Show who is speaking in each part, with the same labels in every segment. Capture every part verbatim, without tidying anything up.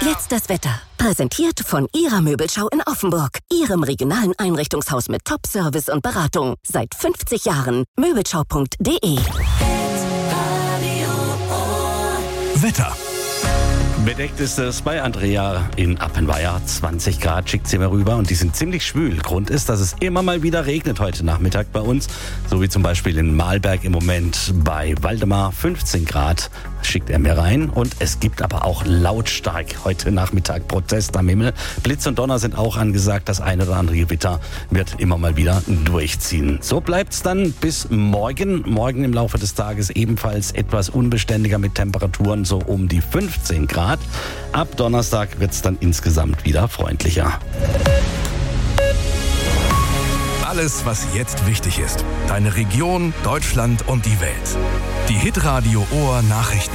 Speaker 1: Jetzt das Wetter. Präsentiert von Ihrer Möbelschau in Offenburg. Ihrem regionalen Einrichtungshaus mit Top-Service und Beratung. Seit fünfzig Jahren. Möbelschau punkt de.
Speaker 2: Wetter.
Speaker 3: Bedeckt ist es bei Andrea in Appenweier. zwanzig Grad schickt sie mir rüber und die sind ziemlich schwül. Grund ist, dass es immer mal wieder regnet heute Nachmittag bei uns. So wie zum Beispiel in Mahlberg im Moment bei Waldemar fünfzehn Grad schickt er mir rein. Und es gibt aber auch lautstark heute Nachmittag Protest am Himmel. Blitz und Donner sind auch angesagt. Das eine oder andere Gewitter wird immer mal wieder durchziehen. So bleibt's dann bis morgen. Morgen im Laufe des Tages ebenfalls etwas unbeständiger mit Temperaturen so um die fünfzehn Grad. Ab Donnerstag wird es dann insgesamt wieder freundlicher.
Speaker 2: Alles, was jetzt wichtig ist. Deine Region, Deutschland und die Welt. Die Hitradio Ohr Nachrichten.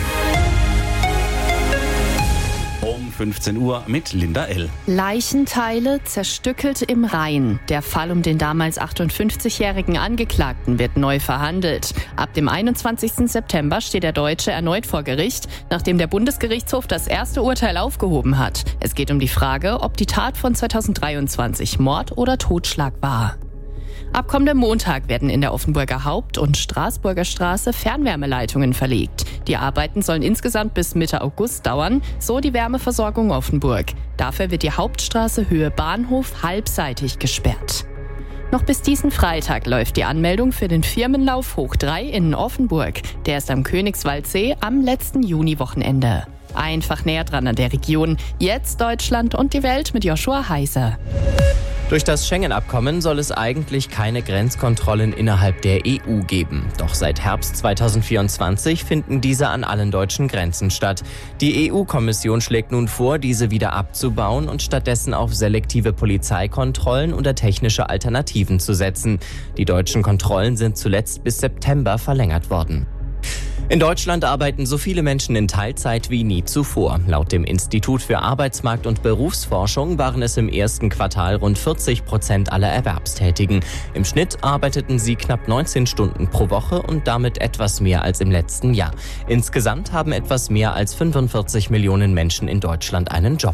Speaker 3: Um fünfzehn Uhr mit Linda L.
Speaker 4: Leichenteile zerstückelt im Rhein. Der Fall um den damals achtundfünfzigjährigen Angeklagten wird neu verhandelt. Ab dem einundzwanzigsten September steht der Deutsche erneut vor Gericht, nachdem der Bundesgerichtshof das erste Urteil aufgehoben hat. Es geht um die Frage, ob die Tat von zweitausenddreiundzwanzig Mord oder Totschlag war. Ab kommendem Montag werden in der Offenburger Haupt- und Straßburger Straße Fernwärmeleitungen verlegt. Die Arbeiten sollen insgesamt bis Mitte August dauern, so die Wärmeversorgung Offenburg. Dafür wird die Hauptstraße Höhe Bahnhof halbseitig gesperrt. Noch bis diesen Freitag läuft die Anmeldung für den Firmenlauf Hoch drei in Offenburg. Der ist am Königswaldsee am letzten Juniwochenende. Einfach näher dran an der Region. Jetzt Deutschland und die Welt mit Joshua Heiser.
Speaker 5: Durch das Schengen-Abkommen soll es eigentlich keine Grenzkontrollen innerhalb der E U geben. Doch seit Herbst zweitausendvierundzwanzig finden diese an allen deutschen Grenzen statt. Die E U-Kommission schlägt nun vor, diese wieder abzubauen und stattdessen auf selektive Polizeikontrollen oder technische Alternativen zu setzen. Die deutschen Kontrollen sind zuletzt bis September verlängert worden. In Deutschland arbeiten so viele Menschen in Teilzeit wie nie zuvor. Laut dem Institut für Arbeitsmarkt- und Berufsforschung waren es im ersten Quartal rund vierzig Prozent aller Erwerbstätigen. Im Schnitt arbeiteten sie knapp neunzehn Stunden pro Woche und damit etwas mehr als im letzten Jahr. Insgesamt haben etwas mehr als fünfundvierzig Millionen Menschen in Deutschland einen Job.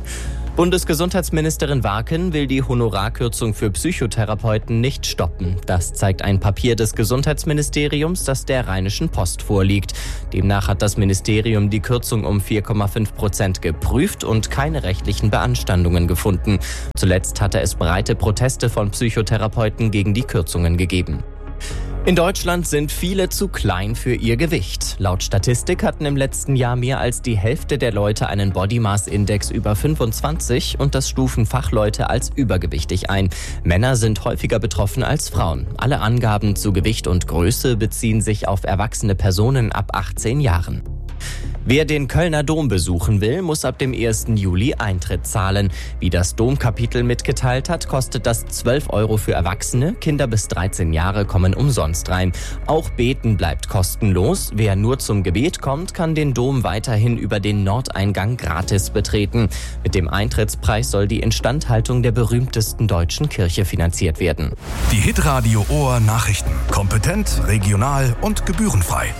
Speaker 5: Bundesgesundheitsministerin Warken will die Honorarkürzung für Psychotherapeuten nicht stoppen. Das zeigt ein Papier des Gesundheitsministeriums, das der Rheinischen Post vorliegt. Demnach hat das Ministerium die Kürzung um vier Komma fünf Prozent geprüft und keine rechtlichen Beanstandungen gefunden. Zuletzt hatte es breite Proteste von Psychotherapeuten gegen die Kürzungen gegeben. In Deutschland sind viele zu klein für ihr Gewicht. Laut Statistik hatten im letzten Jahr mehr als die Hälfte der Leute einen Body Mass Index über fünfundzwanzig und das stufen Fachleute als übergewichtig ein. Männer sind häufiger betroffen als Frauen. Alle Angaben zu Gewicht und Größe beziehen sich auf erwachsene Personen ab achtzehn Jahren. Wer den Kölner Dom besuchen will, muss ab dem ersten Juli Eintritt zahlen. Wie das Domkapitel mitgeteilt hat, kostet das zwölf Euro für Erwachsene. Kinder bis dreizehn Jahre kommen umsonst rein. Auch Beten bleibt kostenlos. Wer nur zum Gebet kommt, kann den Dom weiterhin über den Nordeingang gratis betreten. Mit dem Eintrittspreis soll die Instandhaltung der berühmtesten deutschen Kirche finanziert werden.
Speaker 2: Die Hitradio Ohr Nachrichten. Kompetent, regional und gebührenfrei.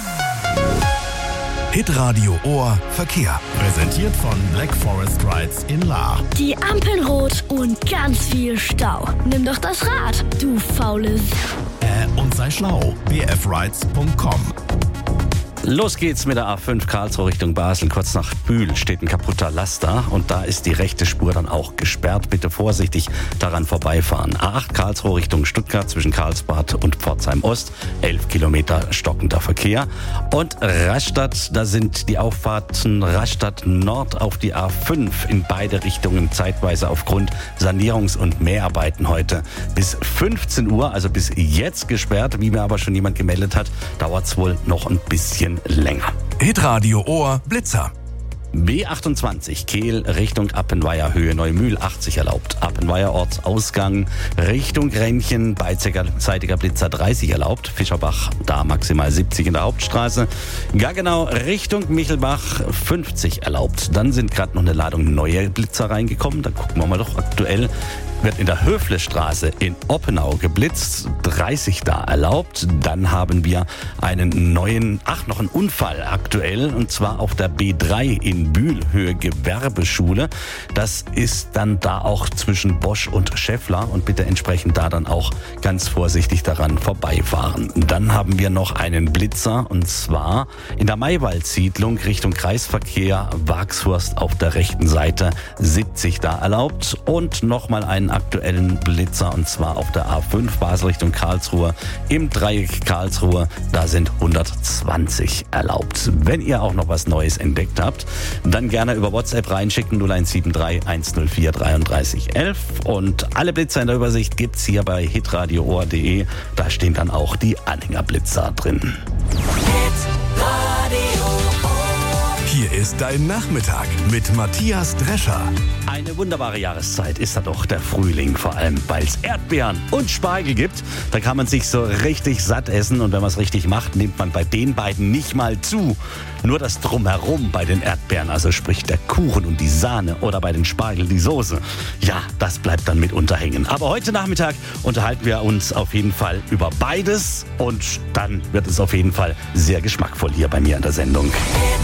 Speaker 2: Hitradio Ohr Verkehr.
Speaker 6: Präsentiert von Black Forest Rides in Lahr.
Speaker 7: Die Ampeln rot und ganz viel Stau. Nimm doch das Rad, du faules.
Speaker 6: Äh, und sei schlau. b f rides punkt com.
Speaker 3: Los geht's mit der A fünf Karlsruhe Richtung Basel. Kurz nach Bühl steht ein kaputter Laster und da ist die rechte Spur dann auch gesperrt. Bitte vorsichtig daran vorbeifahren. A acht Karlsruhe Richtung Stuttgart zwischen Karlsbad und Pforzheim Ost. elf Kilometer stockender Verkehr. Und Rastatt, da sind die Auffahrten Rastatt Nord auf die A fünf in beide Richtungen zeitweise aufgrund Sanierungs- und Mäharbeiten heute bis fünfzehn Uhr, also bis jetzt gesperrt. Wie mir aber schon jemand gemeldet hat, dauert's wohl noch ein bisschen länger.
Speaker 2: Hitradio Ohr Blitzer.
Speaker 3: B achtundzwanzig Kehl Richtung Appenweier Höhe Neumühl achtzig erlaubt. Appenweier Ortsausgang Richtung Grenchen beidseitiger Blitzer dreißig erlaubt. Fischerbach da maximal siebzig in der Hauptstraße. Gaggenau Richtung Michelbach fünfzig erlaubt. Dann sind gerade noch eine Ladung neue Blitzer reingekommen. Da gucken wir mal doch aktuell. wird in der Höflestraße in Oppenau geblitzt, dreißig da erlaubt. Dann haben wir einen neuen, ach noch einen Unfall aktuell, und zwar auf der B drei in Bühl, Höhe Gewerbeschule. Das ist dann da auch zwischen Bosch und Schaeffler, und bitte entsprechend da dann auch ganz vorsichtig daran vorbeifahren. Dann haben wir noch einen Blitzer, und zwar in der Maywald-Siedlung Richtung Kreisverkehr, Wagshorst auf der rechten Seite, siebzig da erlaubt, und nochmal einen aktuellen Blitzer, und zwar auf der A fünf Basel Richtung Karlsruhe im Dreieck Karlsruhe, da sind hundertzwanzig erlaubt. Wenn ihr auch noch was Neues entdeckt habt, dann gerne über WhatsApp reinschicken, null eins sieben drei eins null vier drei drei eins eins, und alle Blitzer in der Übersicht gibt's hier bei hitradio ohr punkt de, da stehen dann auch die Anhängerblitzer drin.
Speaker 2: Hier ist dein Nachmittag mit Matthias Drescher.
Speaker 3: Eine wunderbare Jahreszeit ist da doch der Frühling, vor allem weil es Erdbeeren und Spargel gibt. Da kann man sich so richtig satt essen, und wenn man es richtig macht, nimmt man bei den beiden nicht mal zu. Nur das Drumherum bei den Erdbeeren, also sprich der Kuchen und die Sahne, oder bei den Spargeln die Soße. Ja, das bleibt dann mitunter hängen. Aber heute Nachmittag unterhalten wir uns auf jeden Fall über beides, und dann wird es auf jeden Fall sehr geschmackvoll hier bei mir in der Sendung.